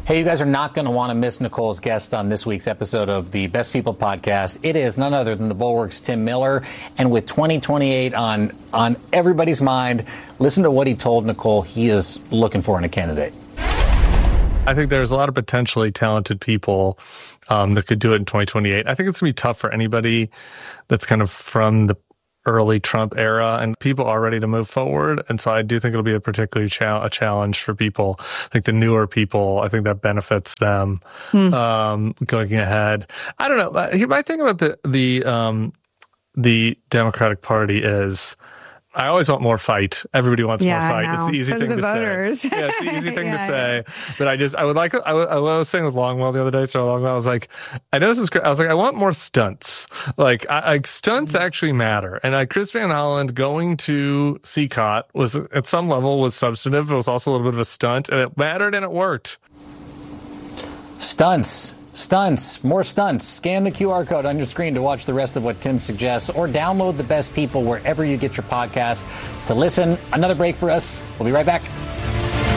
Hey, you guys are not going to want to miss Nicole's guest on this week's episode of the Best People podcast. It is none other than the Bulwark's Tim Miller. And with 2028 on everybody's mind, listen to what he told Nicole he is looking for in a candidate. I think there's a lot of potentially talented people that could do it in 2028. I think it's going to be tough for anybody that's kind of from the early Trump era, and people are ready to move forward. And so I do think it'll be a particularly a challenge for people. I think the newer people, I think that benefits them going ahead. I don't know. My thing about the Democratic Party is I always want more fight. Everybody wants more fight. It's the easy thing to voters. say. Yeah, it's the easy thing to say. But I was saying with Longwell the other day, so Longwell, I was like, I know this is great. I was like, I want more stunts. Like, stunts actually matter. And Chris Van Hollen going to CCOT was, at some level, was substantive. It was also a little bit of a stunt, and it mattered and it worked. Stunts, more stunts. Scan the QR code on your screen to watch the rest of what Tim suggests, or download The Best People wherever you get your podcasts to listen. Another break for us. We'll be right back.